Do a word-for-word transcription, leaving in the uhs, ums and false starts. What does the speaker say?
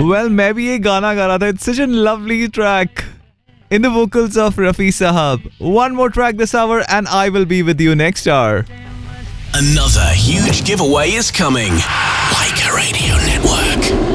Well, मैं भी ये गाना गा रहा था. It's such a lovely track. In the vocals of Rafi Sahab. One more track this hour and I will be with you next hour. Another huge giveaway is coming. Like a Radio Network.